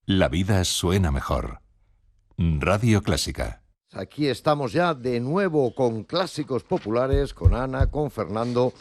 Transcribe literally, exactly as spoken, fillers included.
La vida suena mejor. Radio Clásica. Aquí estamos ya de nuevo con clásicos populares, con Ana, con Fernando